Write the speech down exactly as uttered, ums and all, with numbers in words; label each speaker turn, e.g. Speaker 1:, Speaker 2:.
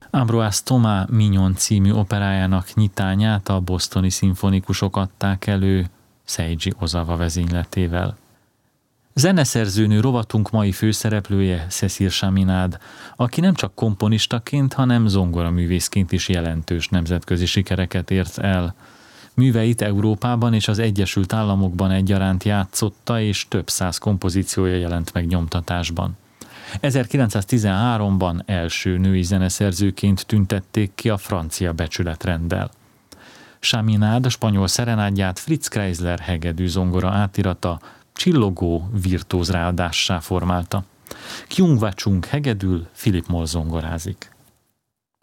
Speaker 1: Ambroise Thomas Mignon című operájának nyitányát a bostoni szimfonikusok adták elő Seiji Ozawa vezényletével. Zeneszerzőnő rovatunk mai főszereplője Cécile Chaminade, aki nem csak komponistaként, hanem zongoraművészként is jelentős nemzetközi sikereket ért el. Műveit Európában és az Egyesült Államokban egyaránt játszotta, és több száz kompozíciója jelent meg nyomtatásban. ezerkilencszáztizenháromban első női zeneszerzőként tüntették ki a francia becsületrenddel. Chaminade spanyol szerenádját Fritz Kreisler hegedű zongora átirata csillogó, virtuóz ráadássá formálta. Kyung-Wha Chung hegedül, Philip Moll zongorázik.